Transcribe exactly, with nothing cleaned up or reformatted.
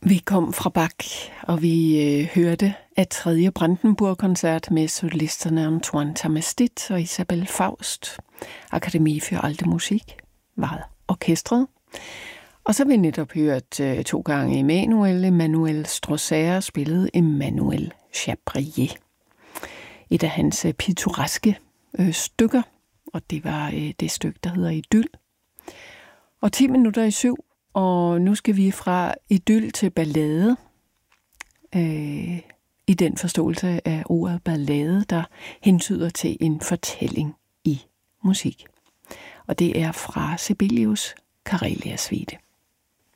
Vi kom fra Bach, og vi øh, hørte af tredje Brandenburg-koncert med solisterne Antoine Tamastit og Isabel Faust. Akademie für Alte Musik var orkestret. Og så har vi netop hørt øh, to gange Emmanuel. Emmanuel Strosser spillede Emmanuel Chabrier. Et af hans øh, pittoreske øh, stykker, og det var øh, det stykke, der hedder Idyll. Og ti minutter i syv. Og nu skal vi fra idyll til ballade, øh, i den forståelse af ordet ballade, der hentyder til en fortælling i musik. Og det er fra Sibelius' Karelia Suite.